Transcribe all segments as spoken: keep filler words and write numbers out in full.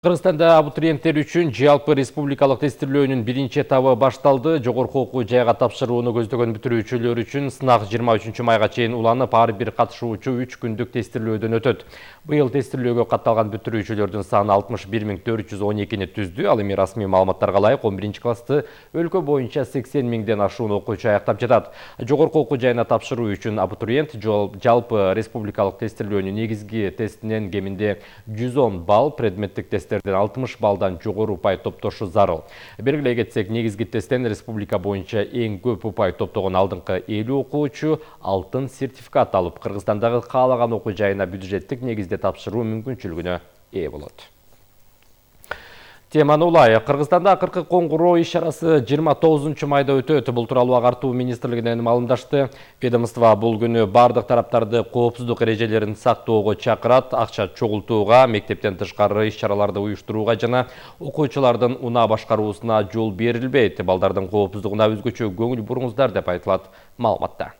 Кыргызстанда абитуриенттер үчүн жалпы республикалык тестирлөөнүн биринчи этабы башталды. Жогорку окуу жайга тапшырууну көздөгөн бүтүрүүчүлөр үчүн сынак жыйырма үчүнчү майга чейин уланып, ар бир катышуучу үч күндүк тестирлөөдөн өтөт. Быйыл тестирлөөгө катталган бүтүрүүчүлөрдүн саны алтымыш бир миң төрт жүз он экини түздү. Ал эми расмий маалыматтарга ылайык он биринчи классты өлкө боюнча сексен миңден ашуун окуучу аяктап жатат. Жогорку окуу жайына тапшыруу үчүн абитуриент жалпы республикалык тестирлөөнүн негизги тестинен кеминде жүз он балл, предметтик тест алтымыш балдан жогору упай топтошу зарыл. Белгилей кетсек, негизги тесттен республика боюнча эң көп упай топтогон алдыңкы элүү окуучу алтын сертификат алып, Кыргызстандагы каалаган окуу жайына бюджеттик негизде тапшыруу мүмкүнчүлүгүнө ээ болот. Теманы улай, Кыргызстанда акыркы коңгуроо иш-чарасы жыйырма тогузунчу майда өтөт. Бул тууралуу Агартуу министрлигинен маалымдашты. Ведомство бул күнү бардык тараптарды коопсуздук эрежелерин сактоого чакырат, акча чогултууга, мектептен тышкары иш-чараларды уюштурууга жана окуучулардын унаа башкаруусуна жол берилбейт. Балдардын коопсуздугуна өзгөчө көңүл буруңуздар деп айтылат маалыматта.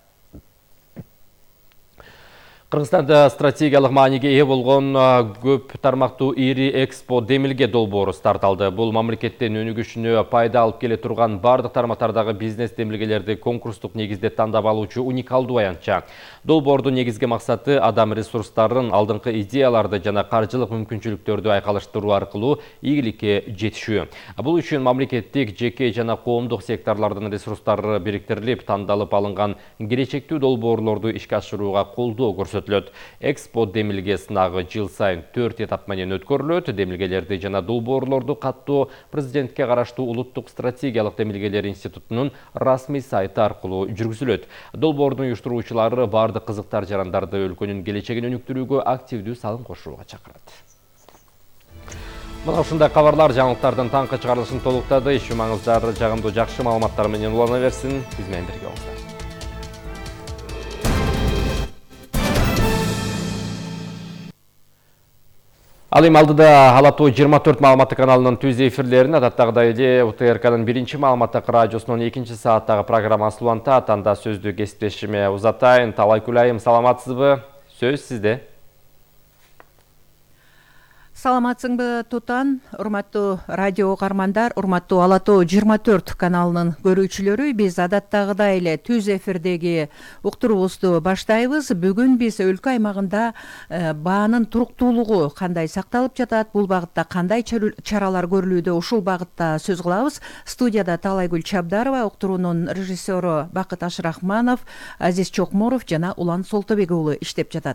Кыргызстанда стратегиялык мааниге ээ болгон көп тармактуу ири экспо демилге долбоору старт алды. Бул мамлекеттин өнүгүшүнө пайда алып келе турган бардык тармактардагы бизнес демилгелерди конкурстук негизде тандап алуучу уникалдуу аянтча. Долбоордун негизги максаты адам ресурстарын, алдыңкы идеяларды жана каржылык мүмкүнчүлүктөрдү айкалыштыруу аркылуу ийгиликке жетишүү. Бул үчүн мамлекеттик, жеке жана коомдук секторлордун ресурстары бириктирилип, тандалып алынган келечектүү долбоорлорду ишке ашырууга колдоо көрсөтүлөт. Экспо демилге сынагы жыл сайын төрт этап менен өткөрүлөт. Демилгелерди жана долбоорлорду каттоо президентке караштуу улуттук стратегиялык демилгелер институтунун расмий сайты аркылуу жүргүзүлөт. Долбоордун уюштуруучулары бардык кызыктар жарандарды өлкөнүн келечегин өнүктүрүүгө активдүү салым кошууга чакырат. Мына ушундай кабарлар жаңылыктардын таңкы чыгарылышын толуктады. Иш маңыздар жагымдуу жакшы маалыматтар менен улана берсин. Биз менен бирге болуңуздар. Ал эми алдыда Ала Тоо жыйырма төрт маалыматтык каналынын түз эфирлерин, адаттагыдай эле У Т Р К'нын биринчи маалыматтык радиосунун экинчи сааттагы программасы улантат. Анда сөздү кесиптешиме узатайын. Талайкүл айым, саламатсызбы? Сөз сизде. Саламатсыңбы, Тутан? Урматтуу радио угармандар, урматтуу Ала Тоо жыйырма төрт каналынын көрүүчүлөрү, биз адаттагыдай эле түз эфирдеги уктуруубузду баштайбыз. Бүгүн биз өлкө аймагында баанын туруктуулугу кандай сакталып жатат, бул багытта кандай чаралар көрүлүүдө, ушул багытта сөз кылабыз. Студияда Талайгүл Чабдарова, уктуруунун режиссеру Бакыт Ашырахманов, Азиз Чокморов жана Улан Солтобек уулу иштеп жатат.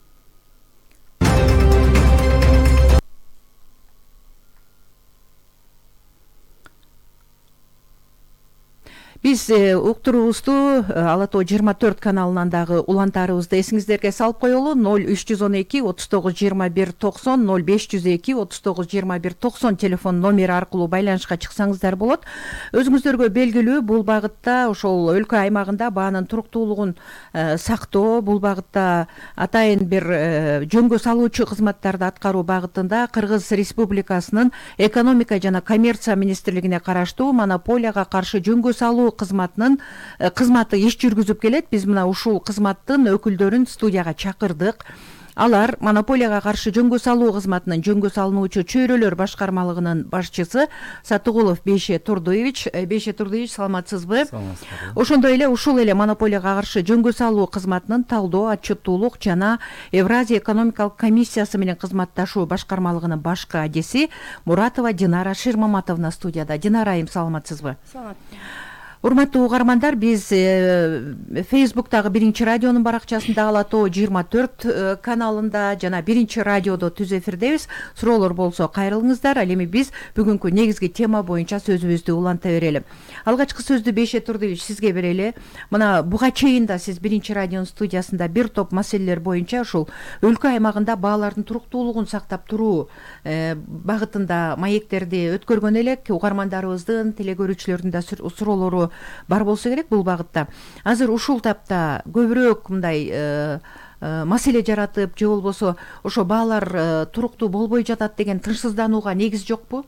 Биз уктуруубузду Ала Тоо жыйырма төрт каналынан дагы улантарыбызды эсиңиздерге салып коелу. ноль үч жүз он эки отуз тогуз жыйырма бир токсон, ноль беш жүз эки отуз тогуз жыйырма бир токсон телефон номери аркылуу байланышка чыксаңыздар болот. Өзүңүздөргө белгилүү, бул багытта ошол өлкө аймагында баанын туруктуулугун сактоо, бул багытта атайын бир жөнгө салуучу кызматтарды аткаруу багытында Кыргыз Республикасынын экономика жана коммерция министрлигине караштуу монополияга каршы жөнгө салуу кызматынын кызматы иш жүргүзүп келет. Биз мына ушул кызматтын өкүлдөрүн студияга чакырдык. Алар монополияга каршы жөнгө салуу кызматынын жөнгө салынуучу чөйрөлөр башкармалыгынын башчысы Сатыгулов Бейше Турдуевич. Бейше Турдуевич, саламатсызбы? Саламатсызбы. Ошондой эле ушул эле монополияга каршы жөнгө салуу кызматынын талдоо, отчеттуулук жана Евразия экономикалык комиссиясы менен кызматташуу башкармалыгынын башкы адеси Муратова Динара Ширмаматовна студияда. Динара айым, саламатсызбы? Саламат. Урматтуу угармандар, биз Фейсбуктагы биринчи радионун баракчасында Ала Тоо жыйырма төрт каналында жана биринчи радиодо түз эфирдебиз. Суроолор болсо кайрылыңыздар. Ал эми биз бүгүнкү негизги тема боюнча сөзүбүздү уланта берели. Алгачкы сөздү Бейше Турдуевич сизге берели. Мына буга чейин да сиз биринчи радионун студиясында бир топ маселелер боюнча ушул өлкө аймагында баалардын туруктуулугун сактап туруу багытында маектерди өткөргөн элек. Угармандарыбыздын, телекөрүүчүлөрдүн да суроолору бар болсо керек бул багытта. Азыр ушул тапта көбүрөөк мындай маселе жаратып, же болбосо ошо баалар туруктуу болбой жатат деген тынчсызданууга негиз жокпу?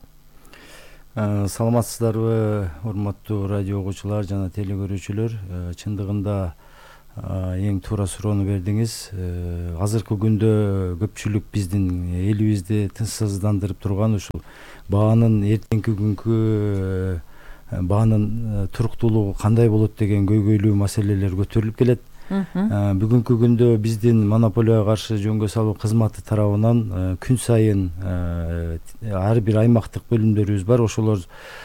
Саламатсыздарбы, урматтуу радио угуучулар жана телекөрүүчүлөр? Чындыгында эң туура суроону бердиңиз. Азыркы күндө көпчүлүк биздин элибизди тынчсыздандырып турган ушул баанын эртеңки күnkү баанын туруктуулугу кандай болот деген көйгөйлүү маселелер көтөрүлүп келет. Бүгүнкү күндө биздин монополияга каршы жөнгө салуу кызматы тарабынан күн сайын ар бир аймактык бөлүмдөрүбүз бар. Ошолор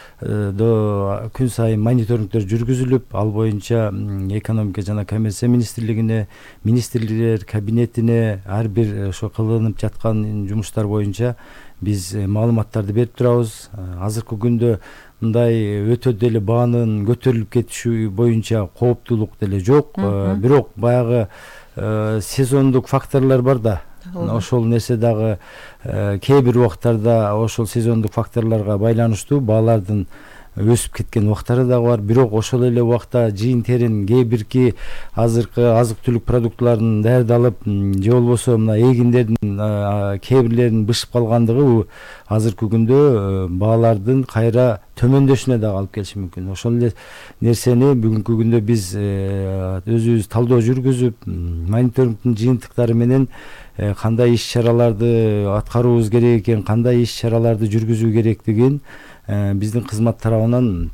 күн сайын мониторингдер жүргүзүлүп, ал боюнча экономика жана коммерция министрлигине, министрлер кабинетине ар бир ошо кылынып жаткан жумуштар боюнча биз маалыматтарды берип турабыз. Азыркы күндө мындай өтө деле баанын көтөрүлүп кетиши боюнча кооптуулук деле жок. Бирок баягы сезондук факторлор бар да. Ошол нерсе дагы кээ бир убактарда ошол сезондук факторлорго байланыштуу баалардын өсүп кеткен убактары дагы бар. Бирок ошол эле убакта жыйын терин кээ бирки азыркы азык түлүк продуктларын даярдалып, же болбосо мына эгиндердин кээ бирлеринин бышып калгандыгы азыркы күндө баалардын кайра төмөндөшүнө дагы алып келиши мүмкүн. Ошол эле нерсени бүгүнкү күндө биз өзүбүз талдоо жүргүзүп, мониторингдин жыйынтыктары менен кандай иш чараларды аткаруубуз керек экен, кандай иш чараларды жүргүзүү керектигин биздин кызмат тарабынан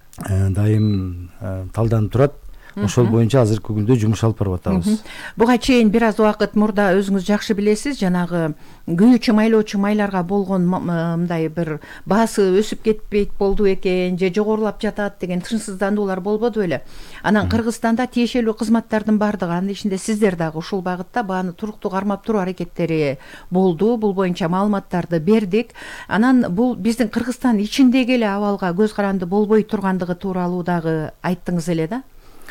дайым талданып турат. Ошол боюнча азыркы күндө жумуш алып барып атабыз. Буга чейин бир аз убакыт мурда өзүңүз жакшы билесиз, жанагы күйүүчү майлоочу майларга болгон мындай бир баасы өсүп кетпейт болду экен, же жогорулап жатат деген тынчсыздандуулар болбоду беле? Анан Кыргызстанда тиешелүү кызматтардын бардыгы, анын ичинде сиздер дагы ушул багытта бааны туруктуу кармап туруу аракеттери болду. Бул боюнча маалыматтарды бердик. Анан бул биздин Кыргызстан ичиндеги эле абалга көз каранды болбой тургандыгы тууралуу дагы айттыңыз эле да?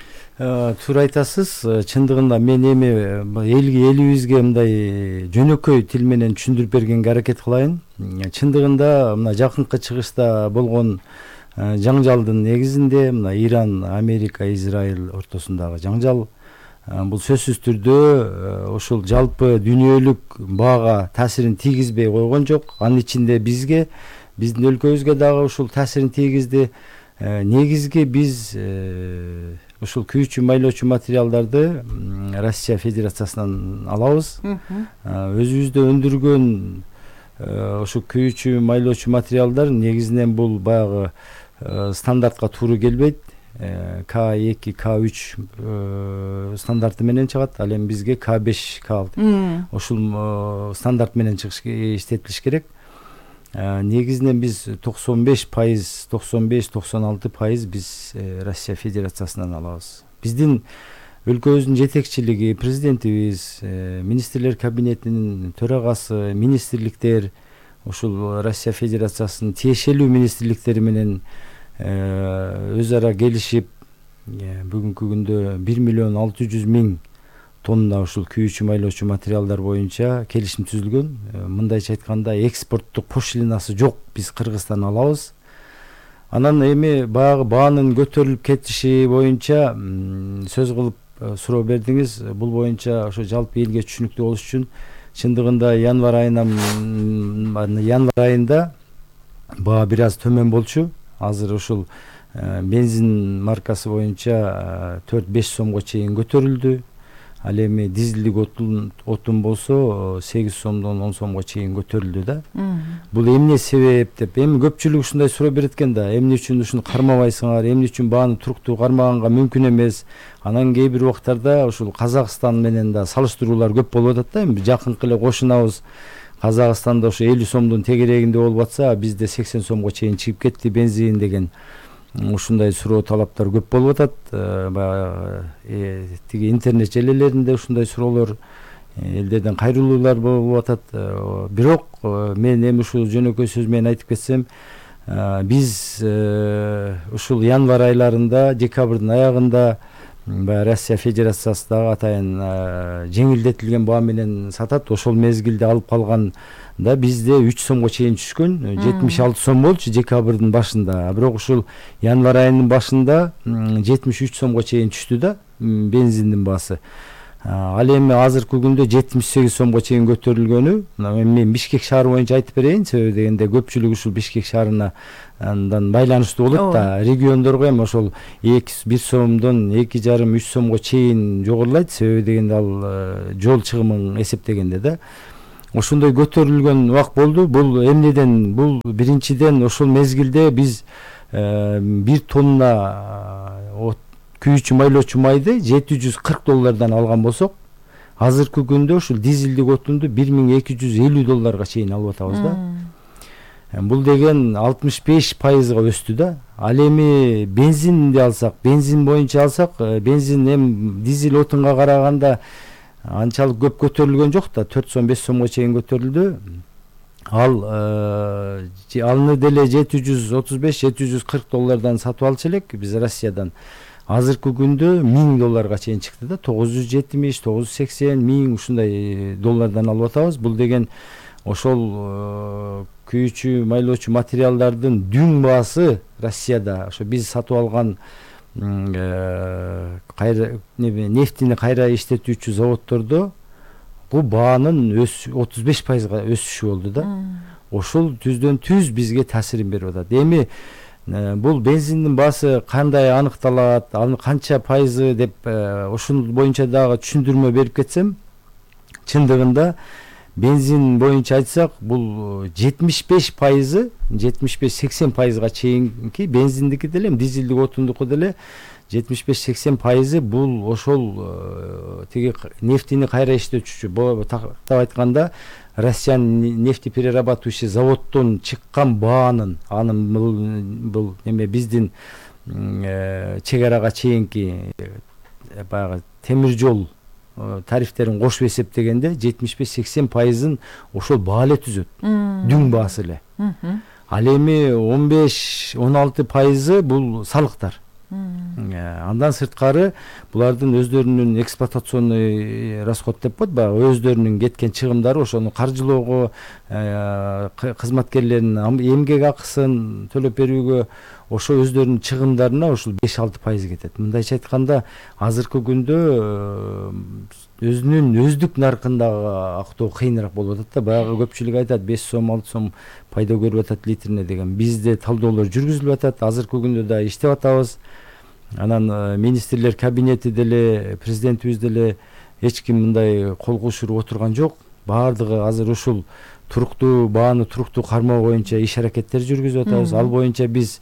Туура айтасыз. Чындыгында мен эми элге элибизге мындай жөнөкөй тил менен түшүндүрүп бергенге аракет кылайын. Чындыгында мына жакынкы чыгышта болгон жаңжалдын негизинде мына Иран, Америка, Израиль ортосундагы жаңжал бул сөзсүз түрдө ушул жалпы дүйнөлүк баага таасирин тийгизбей койгон жок. Анын ичинде бизге, биздин өлкөбүзгө дагы ушул таасирин тийгизди. Негизги биз ушул күйүүчү майлоочу материалдарды Россия Федерациясынан алабыз. Өзүбүздө өндүргөн ошо күйүүчү майлоочу материалдар негизинен бул баягы стандартка туура келбейт. К эки, К үч стандарты менен чыгат. Ал эми бизге К беш, К алты. Ошол стандарт менен чыгыш иштетилиш керек. Негизинен биз токсон беш пайыз, токсон беш токсон алты пайыз биз Россия Федерациясынан алабыз. Биздин өлкөбүздүн жетекчилиги, президентибиз, министрлер кабинетинин төрагасы, министрликтер, ушул Россия Федерациясынын тиешелүү министрликтери менен өз ара келишип, бүгүнкү күндө бир миллион алты жүз миң тонна ушул күйүүчү майлоочу материалдар боюнча келишим түзүлгөн. Мындайча айтканда экспорттук пошлинасы жок, биз Кыргызстан алабыз. Анан эми баягы баанын көтөрүлүп кетиши боюнча сөз кылып суроо бердиңиз. Бул боюнча ошо жалпы элге түшүнүктүү болуш үчүн чындыгында январь айынан январь айында баа бир аз төмөн болчу. Азыр ушул бензин маркасы боюнча төрт беш сомго чейин көтөрүлдү. Ал эми дизелдик отун болсо сегиз сомдон он сомго чейин көтөрүлдү да. Бул эмне себеп деп эми көпчүлүк ушундай суроо берет экен да. Эмне үчүн ушуну кармабайсыңар, эмне үчүн бааны туруктуу кармаганга мүмкүн эмес. Анан кээ бир убактарда ушул Казакстан менен да салыштыруулар көп болуп атат да. Эми жакынкы эле кошунабыз Казакстанда ошо элүү сомдун тегерегинде болуп атса, бизде сексен сомго чейин чыгып кетти бензин деген ушундай суроо талаптар көп болуп атат. Баягы тиги интернет желелеринде ушундай суроолор, элдерден кайрылуулар болуп атат. Бирок мен эми ушул жөнөкөй сөз менен айтып кетсем, биз ушул январь айларында, декабрдын аягында баягы Россия Федерациясы дагы атайын жеңилдетилген баа менен сатат. Ошол мезгилде алып калганда бизде үч сомго чейин түшкөн, жетимиш алты сом болчу декабрдын башында. Бирок ушул январь айынын башында жетимиш үч сомго чейин түштү да бензиндин баасы. Ал эми азыркы күндө жетимиш сегиз сомго чейин көтөрүлгөнү. Мен Бишкек шаары боюнча айтып берейин, себеби дегенде көпчүлүк ушул Бишкек шаарынан байланыштуу болот да. Региондорго эми ошол бир сомдон эки жарым үч сомго чейин жогорулайт, себеби дегенде ал жол чыгымын эсептегенде да. Ошондой көтөрүлгөн убак болду. Бул эмнеден? Бул биринчиден ошол мезгилде биз бир тонна күйүүчү майлоочу майды жети жүз кырк доллардан алган болсок, азыркы күндө ушул дизелдик отунду бир миң эки жүз элүү долларга чейин алып атабыз да. Бул деген алтымыш беш пайызга өстү да. Ал эми бензинди алсак, бензин боюнча алсак, бензин эми дизель отунга караганда анчалык көп көтөрүлгөн жок да, төрт сом беш сомго чейин көтөрүлдү. Ал алны деле жети жүз отуз беш жети жүз кырк доллардан сатып алчу элек биз Россиядан. Азыркы күндө миң долларга чейин чыкты да, тогуз жүз жетимиш, тогуз жүз сексен, миң ушундай доллардан алып атабыз. Бул деген ошол күйүүчү майлоочу материалдардын дүң баасы Россияда ошо биз сатып алган нефтини кайра иштетүүчү заводдордо бул баанын отуз беш пайызга өсүшү болду да. Ошол түздөн түз бизге таасирин берип атат. Эми бул бензиндин баасы кандай аныкталат, аны канча пайызы деп ошол боюнча дагы түшүндүрмө берип кетсем, чындыгында бензин боюнча айтсак, бул жетимиш беш пайызы, жетимиш беш сексен пайызга чейинки бензиндики деле, дизелдик отундуку деле жетимиш беш сексен пайызы бул ошол тиги нефтини кайра иштетүүчү, тактап айтканда Россиянын нефтеперерабатывающий заводдон чыккан баанын, анын бул эме биздин чек арага чейинки баягы темир жол тарифтерин кошуп эсептегенде жетимиш беш сексен пайызын ошол баа эле түзөт, дүң баасы эле. Ал эми он беш он алты пайызы бул салыктар. Андан сырткары булардын өздөрүнүн эксплуатационный расход деп коет, баягы өздөрүнүн кеткен чыгымдары, ошону каржылоого, кызматкерлердин эмгек акысын төлөп берүүгө, ошо өздөрүнүн чыгымдарына ушул беш алты пайыз кетет. Мындайча айтканда, азыркы күндө өзүнүн өздүк наркындагы актоо кыйыныраак болуп атат да. Баягы көпчүлүк айтат беш сом алты сом пайда көрүп атат литрине деген. Бизде талдоолор жүргүзүлүп атат, азыркы күндө да иштеп атабыз. Анан министрлер кабинети деле, президентибиз деле эч ким мындай кол кушуруп отурган жок. Баардыгы азыр ушул туруктуу бааны туруктуу кармоо боюнча иш аракеттер жүргүзүп атабыз. Ал боюнча биз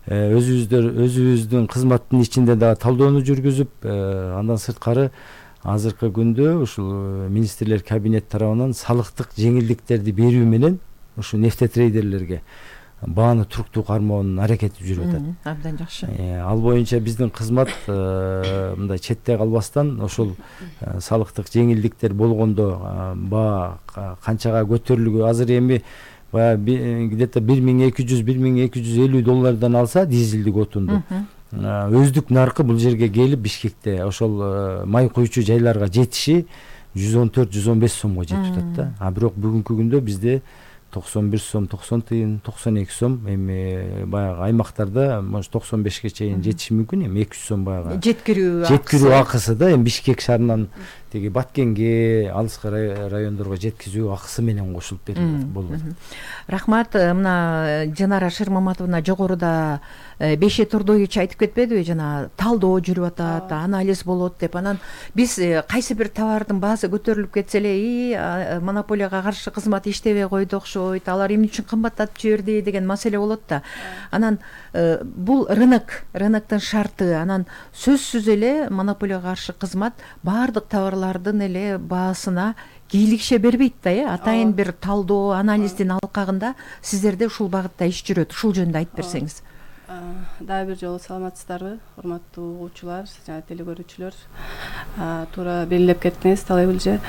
өзүбүздүн кызматтын ичинде дагы талдоону жүргүзүп, андан сырткары азыркы күндө ушул министрлер кабинет тарабынан салыктык жеңилдиктерди берүү менен ушу нефтетрейдерлерге бааны туруктуу кармоонун аракети жүрүп атат. Абдан жакшы. Ал боюнча биздин кызмат мындай четте калбастан ошол салыктык жеңилдиктер болгондо баа канчага көтөрүлгө, азыр эми баягы где-то бир миң эки жүз бир миң эки жүз элүү доллардан алса дизелдик отунду, өздүк наркы бул жерге келип Бишкекте ошол май куючу жайларга жетиши жүз он төрт жүз он беш сомго жетип атат да. А бирок бүгүнкү күндө бизде токсон бир сом, токсон тыйын, токсон эки сом, эми баягы аймактарда может токсон бешке чейин жетиши мүмкүн, эми эки жүз сом баягы жеткирүү жеткирүү акысы да, эми Бишкек шаарынан тиги Баткенге, алыскы райондорго жеткизүү акысы менен кошулуп берилет болот. Рахмат. Мына Жанара Шырмаматовна жогоруда Беше Турдоевич айтып кетпедиби, жана талдоо жүрүп атат, анализ болот деп. Анан биз кайсы бир товардын баасы көтөрүлүп кетсе эле, монополияга каршы кызмат иштебей койду окшойт, алар эмне үчүн кымбаттап жиберди деген маселе болот да. Анан бул рынок, рыноктун шарты, анан сөзсүз эле монополияга каршы кызмат баардык товарлардын эле баасына кийлигише бербейт да, э? Атайын бир талдоо, анализдин алкагында сиздерде ушул багытта иш жүрөт. Ушул жөнүндө айтып берсеңиз. Дагы бир жолу саламатсыздарбы, урматтуу угуучулар жана телекөрүүчүлөр. Туура белгилеп кеттиңиз, Талай Эже.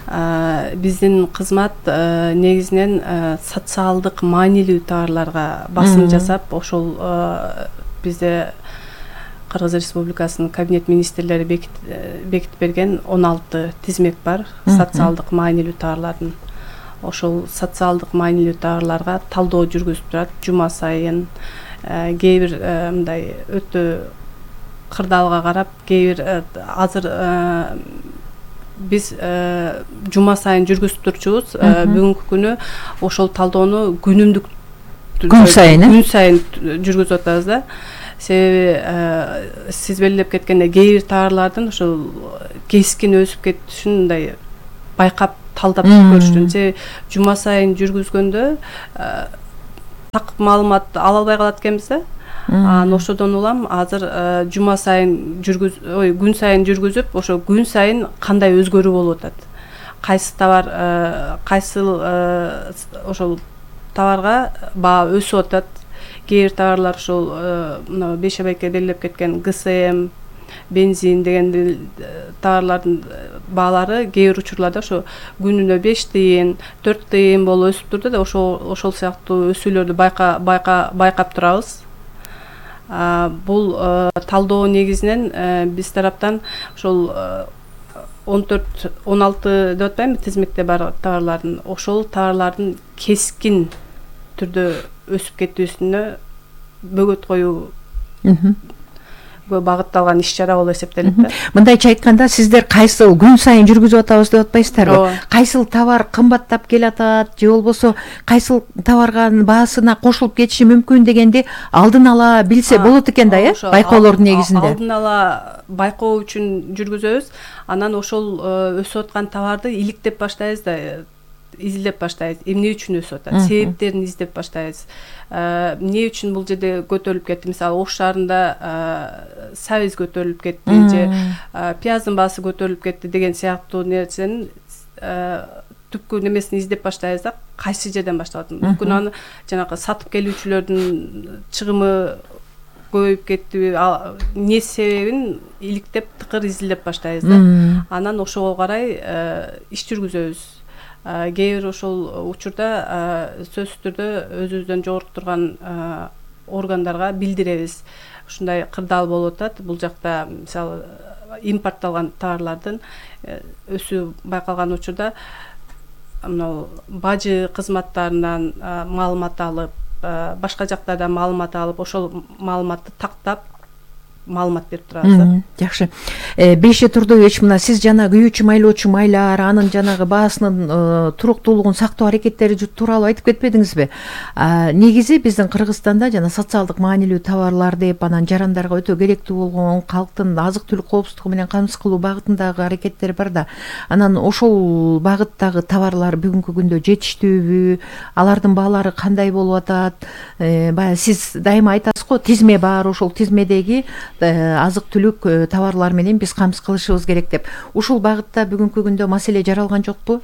Биздин кызмат негизинен социалдык маанилүү товарларга басым жасап, ошол бизде Кыргыз Республикасынын кабинет министрлери бекитип берген он алты тизмек бар, социалдык маанилүү товарлардын. Ошол социалдык маанилүү товарларга талдоо жүргүзүп турат жума сайын. Кээ бир мындай өтө кырдаалга карап, кээ бир азыр биз жума сайын жүргүзүп турчубуз. Бүгүнкү күнү ошол талдоону күнүмдүк күн сайын күн сайын жүргүзүп атабыз да. Себеби сиз белгилеп кеткендей кээ бир товарлардын ошол кескин өсүп кетишин мындай байкап талдап көрүштүм. Себеби жума сайын жүргүзгөндө так маалымат ала албай калат экенбиз да. Анан ошодон улам азыр жума сайын жүргүз, ой, күн сайын жүргүзүп, ошо күн сайын кандай өзгөрүү болуп атат. Кайсы товар, кайсыл ошол товарга баа өсүп атат. Кээ бир товарлар ошол мына Бейше байке белгилеп кеткен ГСМ, бензин деген товарлардын баалары кээ бир учурларда ошо күнүнө беш тыйын, төрт тыйын болуп өсүп турду да, ошол ошол сыяктуу өсүүлөрдү байка байка байкап турабыз. Бул талдоо негизинен биз тараптан ошол он төрт он алты деп атпаймынбы тизмекте бар товарлардын, ошол товарлардын кескин түрдө өсүп кетүүсүнө бөгөт коюу багытталган иш чара болуп эсептелет да. Мындайча айтканда, сиздер кайсыл күн сайын жүргүзүп атабыз деп атпайсыздарбы? Кайсыл товар кымбаттап келатат же болбосо кайсыл товарга баасына кошулуп кетиши мүмкүн дегенди алдын ала билсе болот экен да, э? Байкоолордун негизинде. Алдын ала байкоо үчүн жүргүзөбүз. Анан ошол өсүп аткан товарды иликтеп баштайбыз да, изилдеп баштайбыз. Эмне үчүн өсүп атат? Себептерин издеп баштайбыз. Эмне үчүн бул жерде көтөрүлүп кетти? Мисалы, Ош шаарында сабиз көтөрүлүп кетти же пияздын баасы көтөрүлүп кетти деген сыяктуу нерсенин түпкү немесин издеп баштайбыз да, кайсы жерден башталат. Мүмкүн аны жанагы сатып келүүчүлөрдүн чыгымы көбөйүп кеттиби, эмне себебин иликтеп тыкыр изилдеп баштайбыз да. Анан ошого карай иш жүргүзөбүз. Кээ бир ошол учурда сөзсүз түрдө өзүбүздөн жогорку турган органдарга билдиребиз. Ушундай кырдаал болуп атат. Бул жакта мисалы импортталган товарлардын өсүү байкалган учурда мына бажы кызматтарынан маалымат алып, башка жактардан маалымат алып, ошол маалыматты тактап маалымат берип турабыз да. Жакшы. Бейше Турдубевич, мына сиз жана күйүүчү майлоочу майлар, анын жанагы баасынын туруктуулугун сактоо аракеттери тууралуу айтып кетпедиңизби? Негизи биздин Кыргызстанда жана социалдык маанилүү товарлар деп, анан жарандарга өтө керектүү болгон калктын азык-түлүк коопсуздугу менен камсыз кылуу багытындагы аракеттер бар да. Анан ошол багыттагы товарлар бүгүнкү күндө жетиштүүбү? Алардын баалары кандай болуп атат? Баягы сиз дайыма айтасыз го, тизме бар, ошол тизмедеги азык-түлүк товарлар менен биз камсыз кылышыбыз керек деп. Ушул багытта бүгүнкү күндө маселе жаралган жокпу?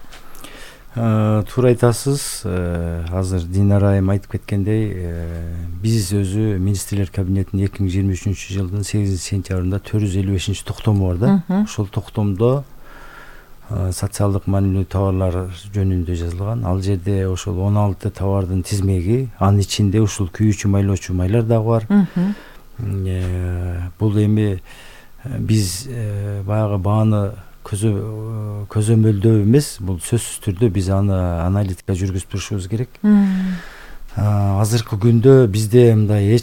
Туура айтасыз. Азыр Динара айым айтып кеткендей, биз өзү министрлер кабинетинин эки миң жыйырма үчүнчү жылдын сегизинчи сентябрында төрт жүз элүү бешинчи токтому бар да. Ошол токтомдо социалдык маанилүү товарлар жөнүндө жазылган. Ал жерде ошол он алты товардын тизмеги, анын ичинде ушул күйүүчү майлоочу майлар дагы бар. Бул эми биз баягы бааны көзөмөлдөө эмес, бул сөзсүз түрдө биз аны аналитика жүргүзүп турушубуз керек. Азыркы күндө бизде мындай эч